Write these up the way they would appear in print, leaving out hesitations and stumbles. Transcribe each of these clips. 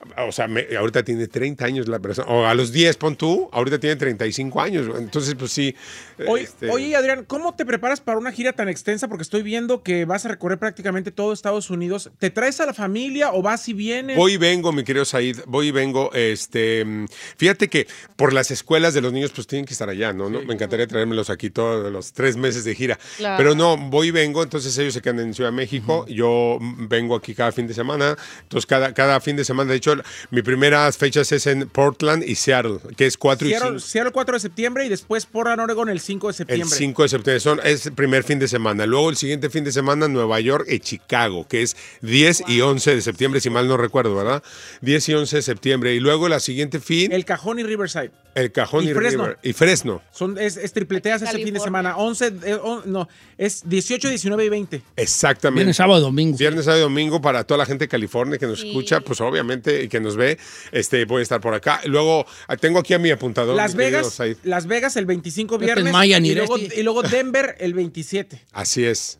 O sea, ahorita tiene 30 años la persona. O a los 10, pon tú, ahorita tiene 35 años. Entonces, pues sí. Oye, Adrián, ¿cómo te preparas para una gira tan extensa? Porque estoy viendo que vas a recorrer prácticamente todo Estados Unidos. ¿Te traes a la familia o vas y vienes? Voy y vengo, mi querido Said. Voy y vengo. Fíjate que por las escuelas de los niños, pues tienen que estar allá, ¿no? Me encantaría traérmelos aquí todos los 3 meses de gira. Claro. Pero no, voy y vengo. Entonces ellos se quedan en Ciudad de México. Yo vengo aquí cada fin de semana. Entonces cada fin de semana, de hecho, mi primeras fechas es en Portland y Seattle, que es 4 y 5. Seattle 4 de septiembre y después Portland, Oregon el 5 de septiembre. El 5 de septiembre, es el primer fin de semana. Luego el siguiente fin de semana, Nueva York y Chicago, que es 10 y 11 de septiembre, si mal no recuerdo, ¿verdad? 10 y 11 de septiembre. Y luego la siguiente fin... El Cajón y Riverside. El Cajón y Fresno. Fresno. Es tripleteas ese fin de semana. 11, es 18, 19 y 20. Exactamente. Viernes, sábado, domingo. Viernes, sábado y domingo para toda la gente de California que nos escucha, pues obviamente, y que nos ve, voy a estar por acá. Luego, tengo aquí a mi apuntador. Las Vegas el 25 viernes. Y luego Denver el 27. Así es.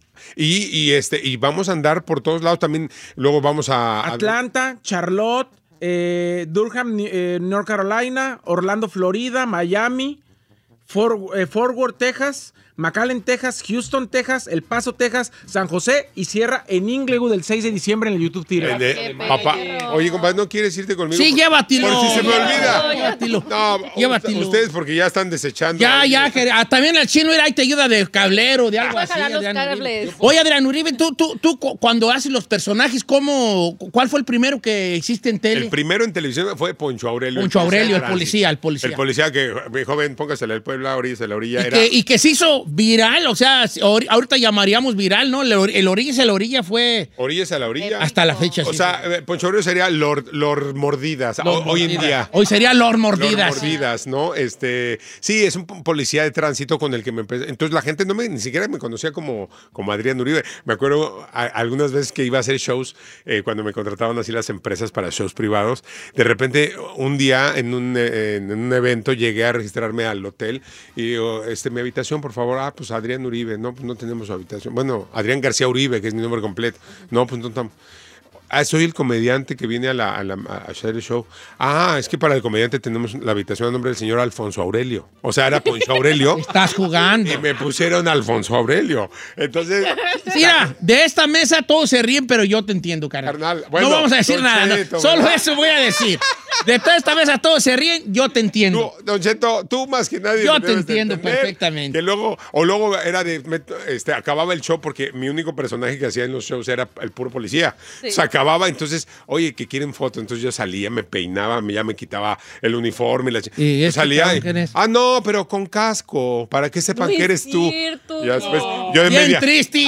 Y vamos a andar por todos lados también. Luego vamos a Atlanta, Charlotte, Durham, North Carolina, Orlando, Florida, Miami, Fort Worth, Texas, McAllen, Texas, Houston, Texas, El Paso, Texas, San José y cierra en Inglewood el 6 de diciembre en el YouTube Theater. Papá, oye, compadre, ¿no quieres irte conmigo? Sí, llévatelo. Por si se me olvida. Llévatelo. No, Llévatelo. Ustedes porque ya están desechando. Ya, también el chino era ahí te ayuda de cablero, de algo así. Oye, Adrián Uribe, tú cuando haces los personajes, ¿cuál fue el primero que hiciste en tele? El primero en televisión fue Poncho Aurelio. Poncho Aurelio, el policía. El policía que, joven, póngasela al pueblo, oríllese la orilla. Y que se hizo viral, o sea, ahorita llamaríamos viral, ¿no? El Oríllese a la orilla fue... Oríllese a la orilla. Hasta la fecha, O sea, Poncho Aurelio sería Lord Mordidas, hoy en día. Hoy sería Lord Mordidas. Lord Mordidas, ¿no? Sí, es un policía de tránsito con el que me empecé. Entonces la gente ni siquiera me conocía como Adrián Uribe. Me acuerdo algunas veces que iba a hacer shows, cuando me contrataban así las empresas para shows privados. De repente, un día en un evento llegué a registrarme al hotel y digo, mi habitación, por favor. Pues Adrián Uribe. No, pues no tenemos su habitación. Bueno, Adrián García Uribe, que es mi nombre completo. No, pues no estamos. Soy el comediante que viene a hacer el show. Es que para el comediante tenemos la habitación a nombre del señor Alfonso Aurelio. O sea, era Poncho Aurelio. Estás jugando. Y me pusieron Alfonso Aurelio. Entonces... Mira, de esta mesa todos se ríen, pero yo te entiendo, carnal. Bueno, no vamos a decir nada. No. Solo eso voy a decir. De toda esta mesa todos se ríen, yo te entiendo. Don Cheto, tú más que nadie. Yo te entiendo perfectamente. Que luego era acababa el show porque mi único personaje que hacía en los shows era el puro policía. Sí. Se acababa, entonces, oye, que quieren foto. Entonces yo salía, me peinaba, ya me quitaba el uniforme. ¿Y salía. No, pero con casco, para que sepan que eres tú. Y después, yo bien triste.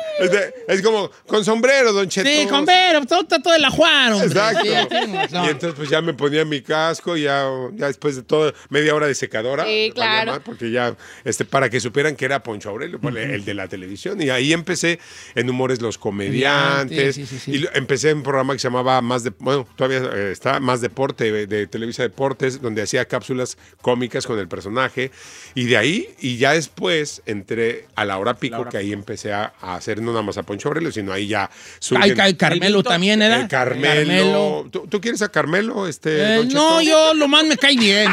Es como con sombrero, Don Cheto. Sí, con sombrero, todo el ajuar, hombre. Exacto. Y entonces pues ya me ponía mi casco, ya después de todo, media hora de secadora. Sí, claro. Porque ya, para que supieran que era Poncho Aurelio, el de la televisión. Y ahí empecé en Humores Los Comediantes. Sí. Y empecé en un programa que se llamaba todavía está Más Deporte, de Televisa Deportes, donde hacía cápsulas cómicas con el personaje. Y de ahí, y ya después entré a La Hora Pico, que ahí empecé a hacer no nada más a Poncho Aurelio, sino ahí ya surgen... Carmelo también era. Carmelo. ¿Tú quieres a Carmelo? No, yo lo más me cae bien.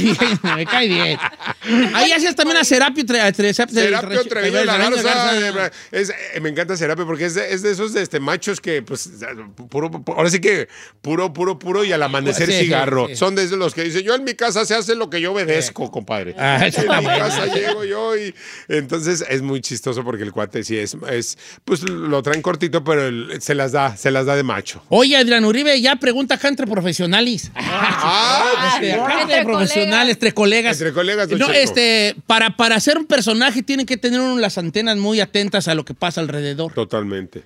Ahí hacías también a Serapio Treviño La Garza. Me encanta Serapio porque es de esos machos que, pues, ahora sí que puro y al amanecer cigarro. Sí. Son de los que dicen, yo en mi casa se hace lo que yo obedezco, compadre. En mi casa llego yo y... Entonces es muy chistoso porque el cuate sí pues lo traen cortito, pero se las da de macho. Oye, Adrián Uribe, ya pregunta acá entre profesionales. Entre profesionales, entre colegas. Entre colegas, no, para ser un personaje tienen que tener uno las antenas muy atentas a lo que pasa alrededor. Totalmente.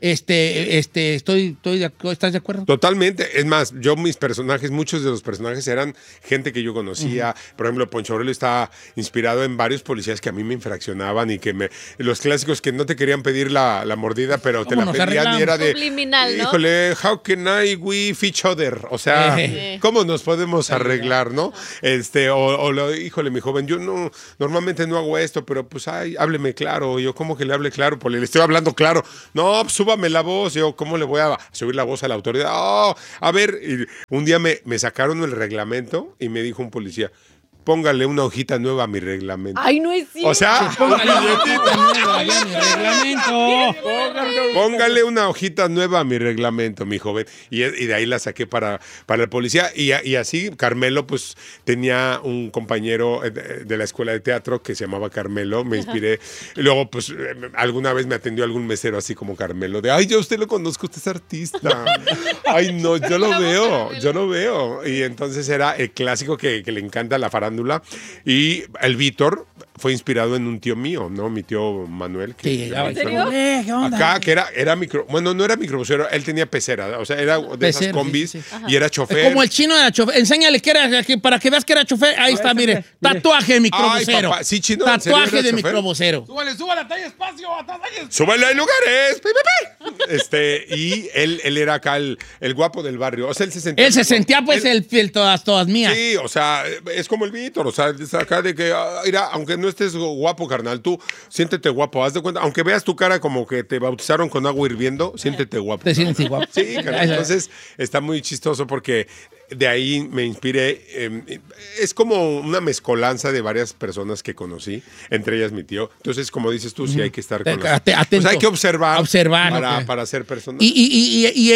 ¿Estás de acuerdo? Totalmente. Es más, muchos de los personajes eran gente que yo conocía. Por ejemplo, Poncho Aurelio está inspirado en varios policías que a mí me infraccionaban y que los clásicos que no te querían pedir la la mordida, pero te la pedían y era de, subliminal, ¿no? híjole, how can we each other? O sea, ¿cómo nos podemos arreglar, no? Híjole, mi joven, yo no, normalmente no hago esto, pero pues, hábleme claro. Yo, ¿cómo que le hable claro? Pues le estoy hablando claro. No, pues, súbame la voz. Yo, ¿cómo le voy a subir la voz a la autoridad? A ver, y un día me sacaron el reglamento y me dijo un policía, póngale una hojita nueva a mi reglamento. Ay, no es cierto. O sea, Póngale una hojita nueva a mi reglamento. Póngale una hojita nueva a mi reglamento, mi joven. Y de ahí la saqué para el policía. Y así, Carmelo, pues, tenía un compañero de la escuela de teatro que se llamaba Carmelo. Me inspiré. Y luego, pues, alguna vez me atendió algún mesero así como Carmelo. De, ay, yo a usted lo conozco, usted es artista. Ay, no, yo lo veo. Y entonces era el clásico que le encanta la farándula. Y el Víctor fue inspirado en un tío mío, ¿no? Mi tío Manuel. Que Sí, ¿En serio? ¿qué onda? acá, que era micro... Bueno, no era microbusero, él tenía pecera. O sea, era de esas combis sí. y era chofer. Es como el chino era chofer. Enséñale para que veas que era chofer. Ahí está, mire. Tatuaje de microbusero. Ay, papá. Sí, chino, ¿en serio Tatuaje era de chofer? microbusero. Súbale, talla espacio, ¡Súbele en lugares! Y él era acá el guapo del barrio. O sea, él se sentía... pues, el todas mías. Sí, o sea, es como el Víctor, o sea, es acá de que, mira, aunque no estés guapo, carnal, tú siéntete guapo, haz de cuenta, aunque veas tu cara como que te bautizaron con agua hirviendo, siéntete guapo. Te sientes guapo. Sí, carnal, entonces está muy chistoso porque de ahí me inspiré. Es como una mezcolanza de varias personas que conocí, entre ellas mi tío. Entonces, como dices tú, sí hay que estar con Atento. Pues hay que observar ok. para ser personas. Y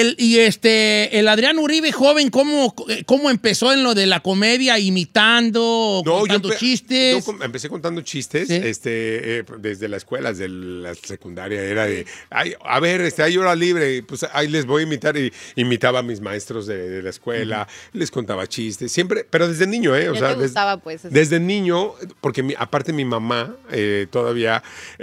el Adrián Uribe joven, ¿cómo empezó en lo de la comedia, imitando, contando chistes? Yo empecé contando chistes, ¿Sí? desde la escuela, desde la secundaria, era de, a ver, hay hora libre, pues ahí les voy a imitar, y imitaba a mis maestros de la escuela, les contaba chistes, siempre, pero desde niño, o Ya sea, te gustaba, pues. desde niño, porque aparte mi mamá todavía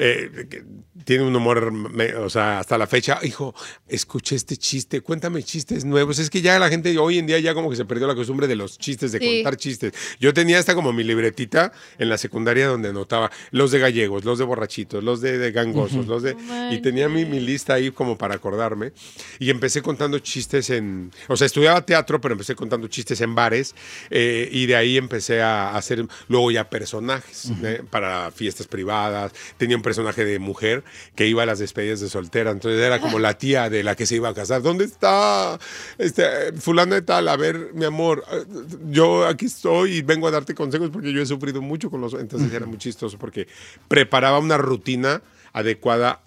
tiene un humor, o sea, hasta la fecha, hijo, escuché este chiste, cuéntame chistes nuevos. Es que ya la gente hoy en día ya como que se perdió la costumbre de los chistes, de contar chistes. Yo tenía esta como mi libretita en la secundaria donde anotaba los de gallegos, los de borrachitos, los de gangosos, y tenía mi lista ahí como para acordarme. Y empecé contando chistes o sea, estudiaba teatro, pero empecé contando chistes en bares, y de ahí empecé a hacer luego ya personajes para fiestas privadas. Tenía un personaje de mujer que iba a las despedidas de soltera, entonces era como la tía de la que se iba a casar. ¿Dónde está fulana de tal? A ver, mi amor, yo aquí estoy y vengo a darte consejos porque yo he sufrido mucho con los... Entonces era muy chistoso porque preparaba una rutina adecuada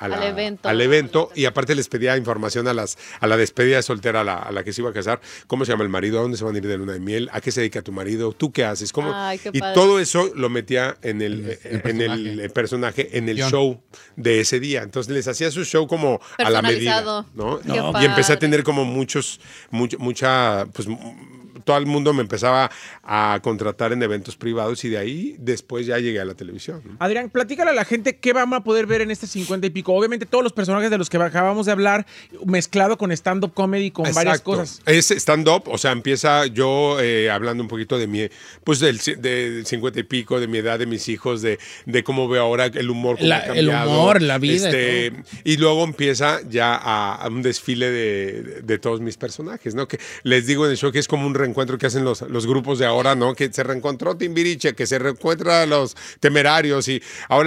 al evento y aparte les pedía información a la despedida de soltera, a la que se iba a casar. ¿Cómo se llama el marido? ¿A dónde se van a ir de luna de miel? ¿A qué se dedica tu marido? ¿Tú qué haces? Ay, qué y padre. todo eso lo metía en el personaje, en el show de ese día. Entonces les hacía su show como a la medida, ¿no? Y empecé a tener como todo el mundo me empezaba a contratar en eventos privados y de ahí después ya llegué a la televisión. Adrián, platícale a la gente qué vamos a poder ver en este 50 y pico. Obviamente todos los personajes de los que acabamos de hablar mezclado con stand-up comedy, con varias cosas. Es stand-up, o sea, empieza yo hablando un poquito de mi, pues del 50 y pico, de mi edad, de mis hijos, de cómo veo ahora el humor, cómo ha cambiado. El humor, la vida. Y luego empieza ya a un desfile de todos mis personajes, ¿no? Que les digo en el show que es como un reencuentro que hacen los grupos de ahora, ¿no? Que se reencontró Timbiriche, que se reencuentra los Temerarios y ahora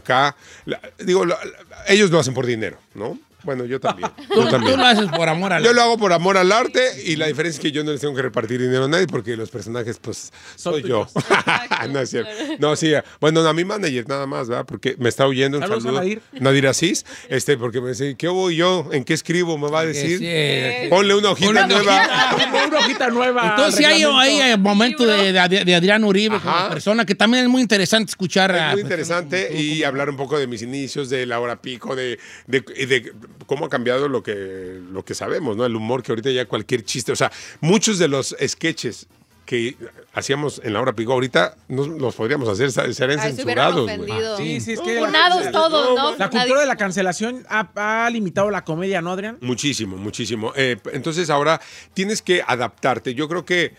ellos lo hacen por dinero, ¿no? Bueno, yo también. Tú lo haces por amor al arte. Yo lo hago por amor al arte y la diferencia es que yo no les tengo que repartir dinero a nadie porque los personajes, pues, soy yo. No es cierto. No, sí. Bueno, a mi manager nada más, ¿verdad? Porque me está oyendo. Un saludo. Nadir Asís. Porque me dice, ¿qué voy yo? ¿En qué escribo? Me va a decir. Sí. Ponle una hojita nueva. Una hojita nueva. Entonces hay momento de Adrián Uribe como persona, que también es muy interesante escuchar. Es muy interesante y hablar un poco de mis inicios, de la hora pico, de cómo ha cambiado lo que sabemos, ¿no? El humor, que ahorita ya cualquier chiste, o sea, muchos de los sketches que hacíamos en la hora pico, ahorita nos podríamos hacer, serían censurados, güey. Sí, es que funados todos, ¿no? La cultura de la cancelación ha limitado la comedia, ¿no, Adrián? Muchísimo. Entonces ahora tienes que adaptarte. Yo creo que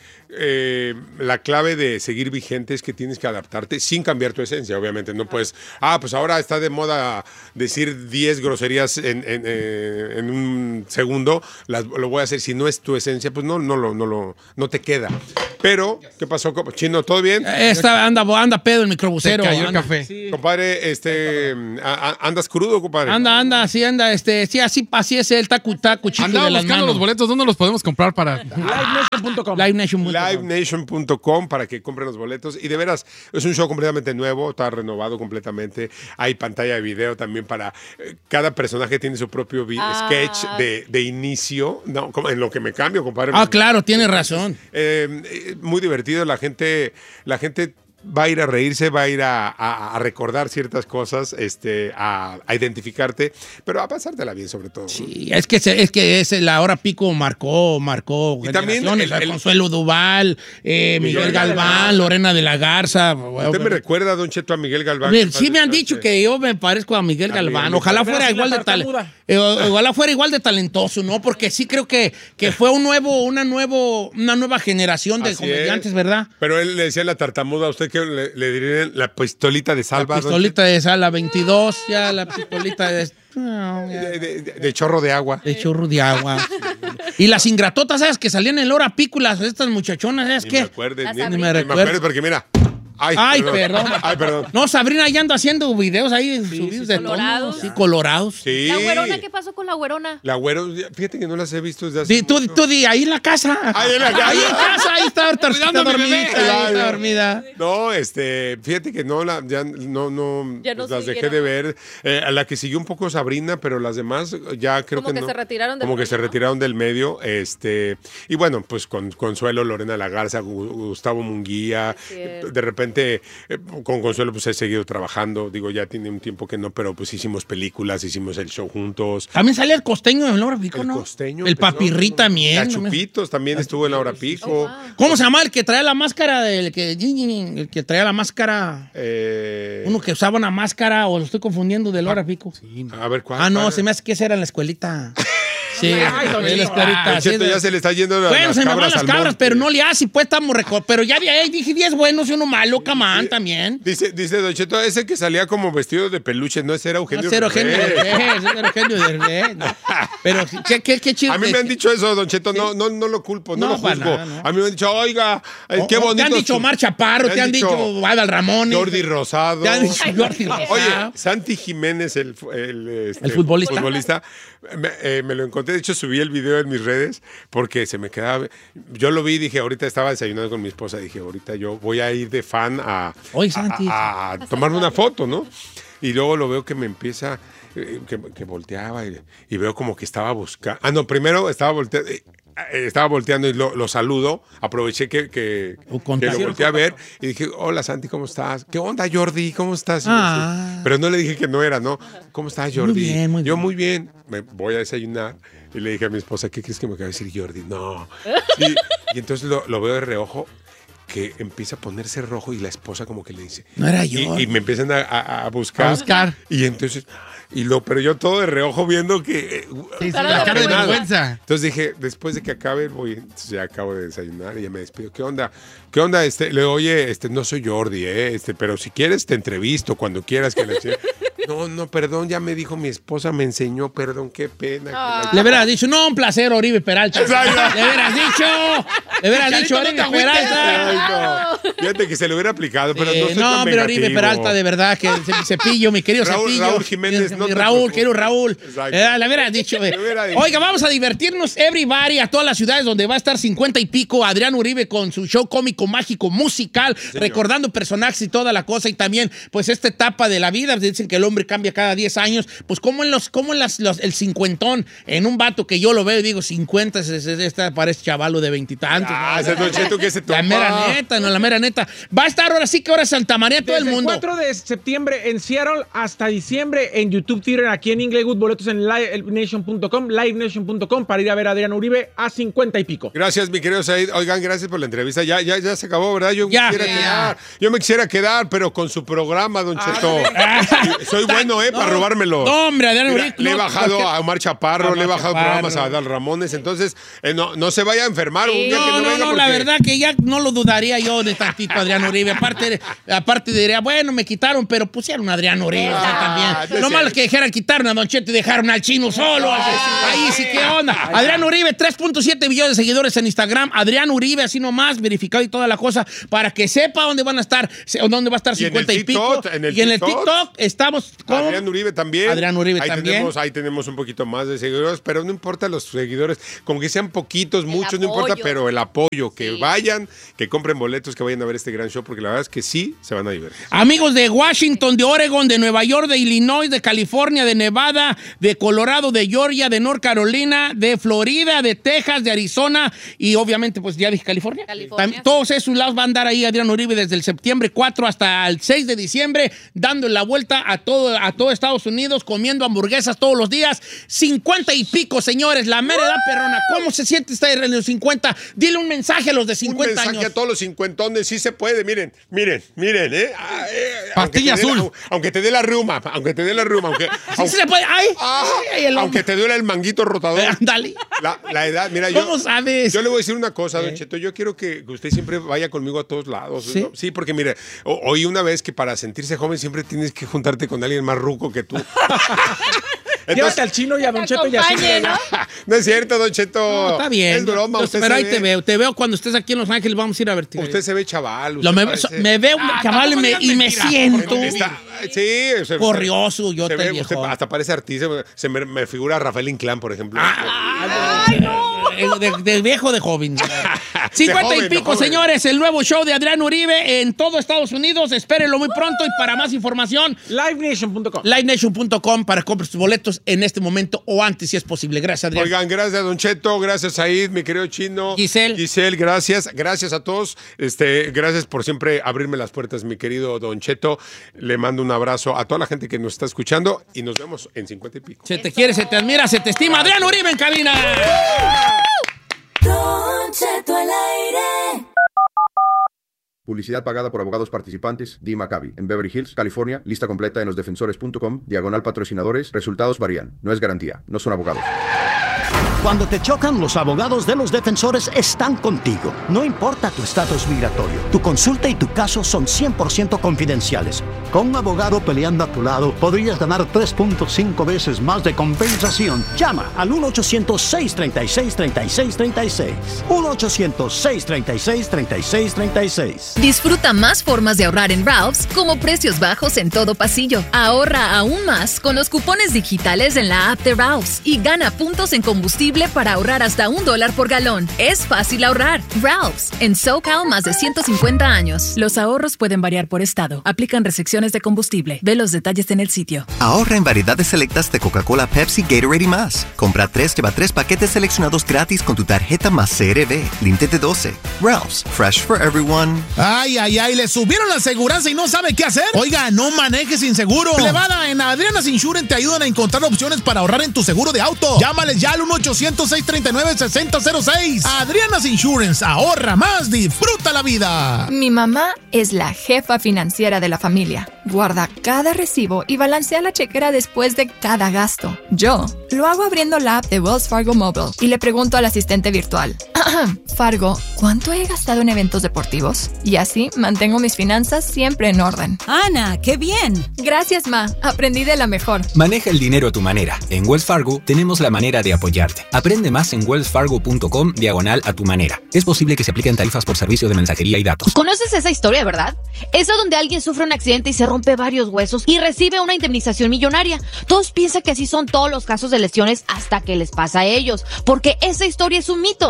la clave de seguir vigente es que tienes que adaptarte sin cambiar tu esencia, obviamente. No puedes, pues ahora está de moda decir 10 groserías en un segundo, lo voy a hacer. Si no es tu esencia, pues no te queda. Pero, ¿qué pasó, Chino? ¿Todo bien? Anda pedo el microbusero. Se cayó el café. Sí. Compadre, ¿andas crudo, compadre? Anda, sí, sí, así es él, está cuchillo Andaba de las buscando manos. los boletos, ¿dónde los podemos comprar para...? LiveNation.com. LiveNation.com para que compren los boletos. Y de veras, es un show completamente nuevo, está renovado completamente. Hay pantalla de video también para... cada personaje tiene su propio sketch de inicio, ¿no? En lo que me cambio, compadre. Claro, tiene razón. Muy divertido, la gente va a ir a reírse, va a ir a recordar ciertas cosas, a identificarte, pero a pasártela bien sobre todo. Sí, es que la hora pico marcó Y también Consuelo Duval, Miguel Galván, Lorena de la Garza. ¿Usted me recuerda, Don Cheto, a Miguel Galván? Sí me han dicho que yo me parezco a Miguel Galván. Ojalá fuera igual de talentoso, ¿no? Porque sí creo que fue una nueva generación de comediantes, ¿verdad? Pero él le decía la tartamuda a usted que le dirían la pistolita de salva. La pistolita de sal, la 22, ya la pistolita de chorro de agua. De chorro de agua. Y las ingratotas, ¿sabes? Que salían en la hora pículas, estas muchachonas, ¿sabes qué? Ni me recuerdes porque mira. Ay, perdón. No, Sabrina ya anda haciendo videos ahí subidos de colorados. tono. Sí, colorados. Sí. ¿La güerona? ¿Qué pasó con la güerona? La güerona, fíjate que no las he visto desde hace Sí, tú di, ahí en la casa. Ahí en la casa. Ahí en casa, ahí está dormida. Está dormida. No, fíjate que ya pues las dejé de ver. A la que siguió un poco Sabrina, pero las demás ya creo que no. Se retiraron del como que medio, se retiraron del medio. Y bueno, pues con Consuelo, Lorena La Garza, Gustavo Munguía, de repente con Consuelo pues he seguido trabajando, digo, ya tiene un tiempo que no, pero pues hicimos películas, hicimos el show juntos. También sale el costeño en la hora pico, ¿no? El costeño. El Papirri también. La Chupitos también estuvo en la hora pico. Oh, wow. ¿Cómo se llama el que trae la máscara? El que traía la máscara. Uno que usaba una máscara, o lo estoy confundiendo de la hora pico. Sí, a ver, ¿cuál? No, se me hace que esa era en la escuelita. Sí, Cheto, ya se le está yendo bueno, se me van las cabras, pero no le hace, pues estamos pero ya dije 10 buenos y uno malo, camán también. Dice Don Cheto, ese que salía como vestido de peluche, no, ese era Eugenio Derbez. Pero qué chido. A mí me han dicho eso, Don Cheto, no lo culpo, no lo juzgo. No. A mí me han dicho, oiga, qué bonito. Te han dicho Omar Chaparro, te han dicho Adal Ramón. Jordi Rosado. Te han dicho Jordi Rosado. Oye, Santi Jiménez, el futbolista, me lo encontré. De hecho, subí el video en mis redes porque se me quedaba. Yo lo vi y dije, ahorita estaba desayunando con mi esposa. Dije, ahorita yo voy a ir de fan a tomarme una foto, ¿no? Y luego lo veo que me empieza, que volteaba y veo como que estaba buscando. Primero estaba volteando y lo saludo. Aproveché que lo volteé a ver y dije, hola Santi, ¿cómo estás? ¿Qué onda, Jordi? ¿Cómo estás? Pero no le dije que no era, ¿no? ¿Cómo estás, Jordi? Muy bien. Yo muy bien. Me voy a desayunar y le dije a mi esposa, ¿qué crees que me acaba de decir Jordi? No. Y entonces lo veo de reojo, que empieza a ponerse rojo y la esposa como que le dice. No era yo. Y me empiezan a buscar. Y entonces... pero yo todo de reojo viendo que... la cara de vergüenza. Entonces dije, después de que acabe, entonces ya acabo de desayunar y ya me despido. ¿Qué onda? Le digo, oye, no soy Jordi, pero si quieres te entrevisto cuando quieras que le... No, perdón, ya me dijo mi esposa, me enseñó, perdón, qué pena. Le hubieras dicho, no, un placer, Oribe Peralta. Le hubieras dicho, Oribe Peralta. Fíjate que se le hubiera aplicado, pero no soy tan pero Oribe Peralta, de verdad, que Cepillo, mi querido Cepillo. Raúl Jiménez. Querido Raúl. Le hubieras dicho. Oiga, vamos a divertirnos, everybody, a todas las ciudades donde va a estar 50 y pico Adrián Uribe con su show cómico, mágico, musical, recordando personajes y toda la cosa. Y también, pues, esta etapa de la vida, dicen que el hombre hombre cambia cada 10 años. Pues como el cincuentón, en un vato que yo lo veo y digo 50, parece chavalo de 20 y tantos. Ese Don Cheto que se toma. La mera neta. Va a estar ahora sí que ahora Santa María todo el mundo. Desde el 4 de septiembre en Seattle hasta diciembre en YouTube Theater aquí en Inglewood. Boletos en livenation.com para ir a ver a Adrián Uribe a 50 y pico. Gracias, mi querido Said. Oigan, gracias por la entrevista. Ya se acabó, ¿verdad? Yo me quisiera quedar, pero con su programa, Don Cheto. Soy bueno, para robármelo. No, hombre, Adrián Uribe. Le he bajado a Omar Chaparro, le he bajado programas a Adal Ramones. Entonces, no se vaya a enfermar. La verdad que ya no lo dudaría yo de tantito, Adrián Uribe. Aparte diría, bueno, me quitaron, pero pusieron a Adrián Uribe también. Lo malo que dejaran quitaron a Don Cheto y dejaron al chino solo. Ahí sí, ¿qué onda? Adrián Uribe, 3.7 millones de seguidores en Instagram. Adrián Uribe, así nomás, verificado y toda la cosa, para que sepa dónde van a estar, dónde va a estar 50 y pico. Y en el TikTok estamos con Adrián Uribe también. Adrián Uribe también. Ahí tenemos un poquito más de seguidores, pero no importa los seguidores, como que sean poquitos, muchos, no importa, pero el apoyo, que vayan, que compren boletos, que vayan a ver este gran show, porque la verdad es que sí se van a divertir. Amigos de Washington, de Oregon, de Nueva York, de Illinois, de California, de Nevada, de Colorado, de Georgia, de North Carolina, de Florida, de Texas, de Arizona y obviamente, pues ya dije California. Todos esos lados van a andar ahí Adrián Uribe desde el septiembre 4 hasta el 6 de diciembre, dando la vuelta a todo Estados Unidos, comiendo hamburguesas todos los días. 50 y pico, señores, la mera edad perrona. ¿Cómo se siente estar en los 50? Dile un mensaje a los de 50 años. Un mensaje a todos los cincuentones, sí se puede, miren, pastilla azul. Aunque te dé la ruma, sí se puede. Aunque te duele el manguito rotador. Dale. La edad, mira, ¿Cómo sabes? Yo le voy a decir una cosa, Don Cheto, yo quiero que usted siempre vaya conmigo a todos lados. ¿Sí? ¿No? Sí, porque mire, oí una vez que para sentirse joven siempre tienes que juntarte con alguien más ruco que tú. Llévate al chino y a Don Cheto y así. No es cierto, Don Cheto. No, está bien. Es broma. Pero ahí te veo cuando estés aquí en Los Ángeles, vamos a ir a verte. Usted se ve chaval. Me veo chaval y me siento corrioso, yo te viejo. Usted hasta parece artista. Me figura a Rafael Inclán, por ejemplo. ¡Ay, no! De viejo de joven. 50 y pico, señores, el nuevo show de Adrián Uribe en todo Estados Unidos. Espérenlo muy pronto y para más información, livenation.com para comprar sus boletos en este momento o antes si es posible. Gracias, Adrián. Oigan, gracias, Don Cheto, gracias, Said, mi querido chino. Giselle, gracias a todos. Gracias por siempre abrirme las puertas, mi querido Don Cheto. Le mando un abrazo a toda la gente que nos está escuchando y nos vemos en 50 y pico. Se te quiere, se te admira, se te estima. Adrián Uribe en cabina. Don Cheto al aire. Publicidad pagada por abogados participantes. Dee Maccabi, en Beverly Hills, California. Lista completa en losdefensores.com. /patrocinadores. Resultados varían. No es garantía. No son abogados. Cuando te chocan, los abogados de Los Defensores están contigo. No importa tu estatus migratorio, tu consulta y tu caso son 100% confidenciales. Con un abogado peleando a tu lado, podrías ganar 3.5 veces más de compensación. Llama al 1-800-636-3636. 1-800-636-3636. Disfruta más formas de ahorrar en Ralph's, como precios bajos en todo pasillo. Ahorra aún más con los cupones digitales en la app de Ralph's y gana puntos en combustible para ahorrar hasta $1 por galón. Es fácil ahorrar. Ralph's, en SoCal más de 150 años. Los ahorros pueden variar por estado. Aplican restricciones de combustible. Ve los detalles en el sitio. Ahorra en variedades selectas de Coca-Cola, Pepsi, Gatorade y más. Compra 3, lleva 3 paquetes seleccionados gratis con tu tarjeta más CRB. Límite de 12. Ralph's, fresh for everyone. Ay, le subieron la aseguranza y no sabe qué hacer. Oiga, no manejes sin seguro. Plebada, en Adriana's Insurance te ayudan a encontrar opciones para ahorrar en tu seguro de auto. Llámales ya al 1-800-639-6006. Adriana's Insurance, ahorra más, disfruta la vida. Mi mamá es la jefa financiera de la familia. Guarda cada recibo y balancea la chequera después de cada gasto. Yo lo hago abriendo la app de Wells Fargo Mobile y le pregunto al asistente virtual: Fargo, ¿cuánto he gastado en eventos deportivos? Y así mantengo mis finanzas siempre en orden. Ana, ¡qué bien! Gracias, Ma. Aprendí de la mejor. Maneja el dinero a tu manera. En Wells Fargo tenemos la manera de apoyarte. Aprende más en wellsfargo.com/a tu manera. Es posible que se apliquen tarifas por servicio de mensajería y datos. ¿Conoces esa historia, verdad? Esa donde alguien sufre un accidente y se rompe varios huesos y recibe una indemnización millonaria. Todos piensan que así son todos los casos de lesiones hasta que les pasa a ellos, porque esa historia es un mito. Con el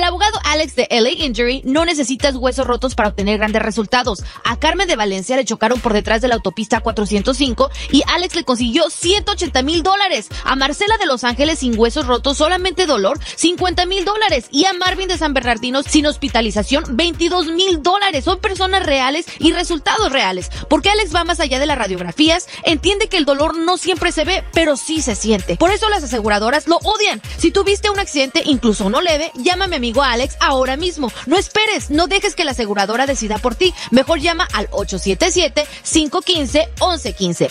abogado Alex de LA Injury no necesitas huesos rotos para obtener grandes resultados. A Carmen de Valencia le chocaron por detrás de la autopista 405 y Alex le consiguió $180,000. A Marcela de Los Ángeles sin huesos rotos, solamente dolor, $50,000. Y a Marvin de San Bernardino sin hospitalización, $22,000. Son personas reales y resultados reales. Porque Alex va más allá de las radiografías, entiende que el dolor no siempre se ve, pero sí se siente. Por eso las aseguradoras lo odian. Si tuviste un accidente, incluso uno leve, llama a mi amigo Alex ahora mismo. No esperes, no dejes que la aseguradora decida por ti. Mejor llama al 877-515-1115.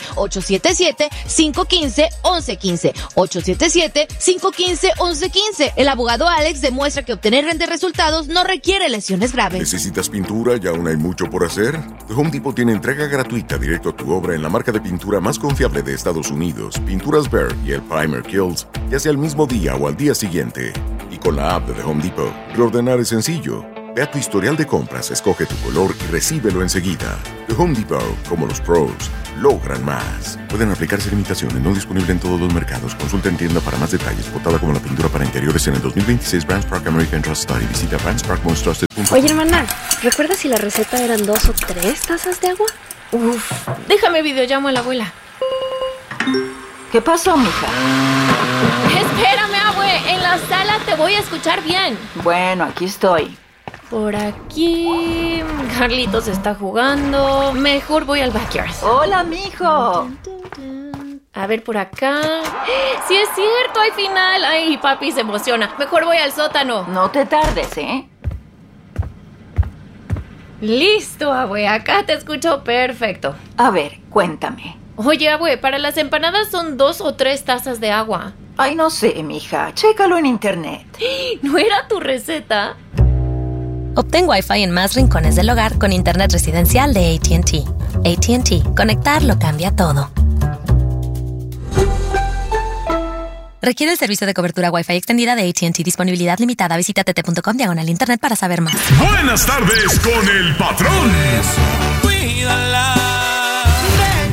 877-515-1115. 877-515-1115. El abogado Alex demuestra que obtener grandes resultados no requiere lesiones graves. ¿Necesitas pintura y aún hay mucho por hacer? The Home Depot tiene entrega gratuita directo a tu obra en la marca de pintura más confiable de Estados Unidos, Pinturas Behr y el Primer Kills, ya sea el mismo día o al día siguiente. Y con la app de The Home Depot, reordenar es sencillo. Ve a tu historial de compras, escoge tu color y recíbelo enseguida. The Home Depot, como los pros, logran más. Pueden aplicarse limitaciones, no disponible en todos los mercados. Consulta en tienda para más detalles. Votada como la pintura para interiores en el 2026 Brands Park American Trust Study. Visita brandsparkmostrusted.com. Oye, hermana, ¿recuerdas si la receta eran 2 o 3 tazas de agua? Uf, déjame videollamo a la abuela. ¿Qué pasó, mija? Espérame, abue, en la sala te voy a escuchar bien. Bueno, aquí estoy. Por aquí... Carlitos está jugando. Mejor voy al backyard. Hola, mijo. A ver, por acá... ¡Sí es cierto! ¡Hay final! ¡Ay, papi se emociona! Mejor voy al sótano. No te tardes, ¿eh? Listo, abue. Acá te escucho perfecto. A ver, cuéntame. Oye, abue, para las empanadas son 2 o 3 tazas de agua. Ay, no sé, mija. Chécalo en internet. ¿No era tu receta? Obtén Wi-Fi en más rincones del hogar con internet residencial de AT&T. AT&T. Conectar lo cambia todo. Requiere el servicio de cobertura Wi-Fi extendida de AT&T. Disponibilidad limitada. Visita tt.com/internet para saber más. Buenas tardes con el patrón. Cuídala de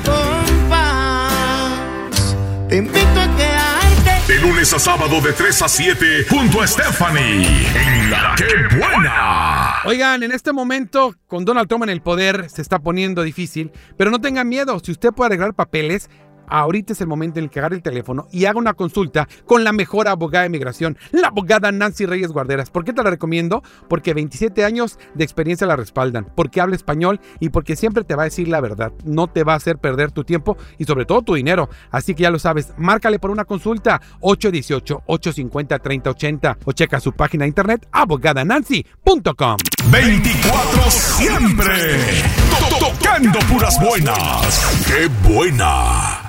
compás. Te invito a quedarte. De lunes a sábado de 3 a 7 junto a Stephanie en La Que Buena. Oigan, en este momento con Donald Trump en el poder se está poniendo difícil, pero no tengan miedo. Si usted puede arreglar papeles, ahorita es el momento en el que agarre el teléfono y haga una consulta con la mejor abogada de migración, la abogada Nancy Reyes Guarderas. ¿Por qué te la recomiendo? Porque 27 años de experiencia la respaldan, porque habla español y porque siempre te va a decir la verdad. No te va a hacer perder tu tiempo y sobre todo tu dinero. Así que ya lo sabes, márcale por una consulta 818-850-3080 o checa su página de internet abogadanancy.com. 24 siempre tocando puras buenas. ¡Qué buena!